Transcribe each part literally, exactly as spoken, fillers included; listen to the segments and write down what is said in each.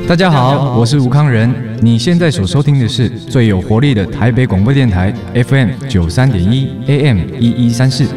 大家好，我是吴康仁。你现在所收听的是最有活力的台北广播电台 F M 九三点一 A M 一一三四。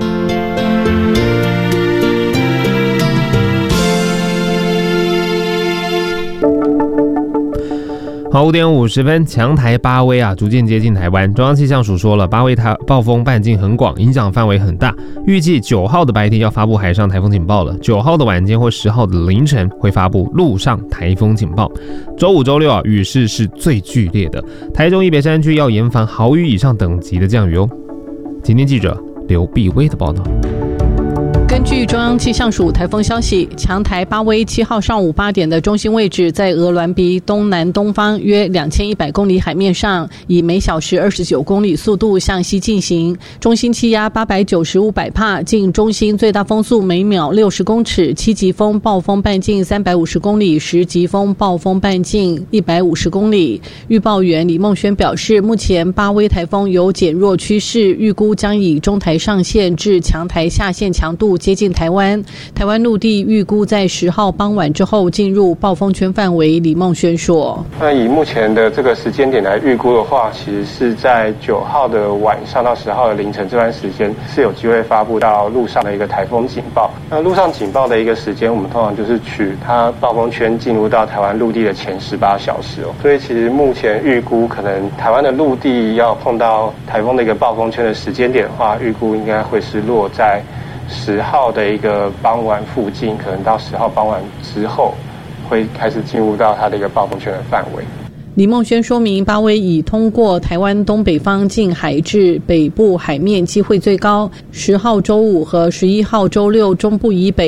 好，五点五十分，强台八威啊，逐渐接近台湾。中央气象署说了，八威台暴风半径很广，影响范围很大，预计九号的白天要发布海上台风警报了，九号的晚间或十号的凌晨会发布陆上台风警报。周五、周六啊，雨势是最剧烈的，台中以北山区要严防豪雨以上等级的降雨哦。今天记者刘碧威的报道。 根据中央气象署台风消息，强台八威七号上午八点的中心位置在鹅銮鼻东南东方约两千一百公里海面上，以每小时二十九公里速度向西进行。中心气压八百九十五百帕，近中心最大风速每秒六十公尺，七级风暴风半径三百五十公里，十级风暴风半径一百五十公里。预报员李梦轩表示，目前八威台风有减弱趋势，预估将以中台上线至强台下线强度接近台湾，台湾陆地预估在十号傍晚之后进入暴风圈范围。李梦轩说：“ 那以目前的这个时间点来预估的话，其实是在九号的晚上到十号的凌晨这段时间是有机会发布到陆上的一个台风警报。那陆上警报的一个时间，我们通常就是取它暴风圈进入到台湾陆地的前十八小时哦。所以其实目前预估可能台湾的陆地要碰到台风的一个暴风圈的时间点的话，预估应该会是落在十号的一个傍晚附近，可能到十号傍晚之后会开始进入到它的一个暴风圈的范围。” 李梦轩说明，八威已通过台湾东北方近海至北部海面机会最高，十号周五和十一号周六中部以北